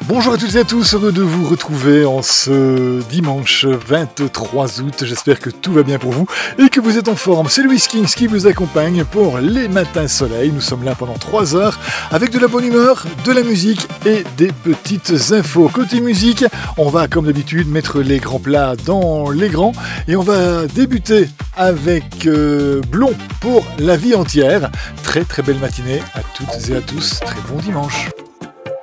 Bonjour à toutes et à tous, heureux de vous retrouver en ce dimanche 23 août. J'espère que tout va bien pour vous et que vous êtes en forme. C'est Louis Kings qui vous accompagne pour les matins soleil. Nous sommes là pendant 3 heures avec de la bonne humeur, de la musique et des petites infos. Côté musique, on va comme d'habitude mettre les grands plats dans les grands et on va débuter avec Blond pour la vie entière. Très très belle matinée à toutes et à tous. Très bon dimanche.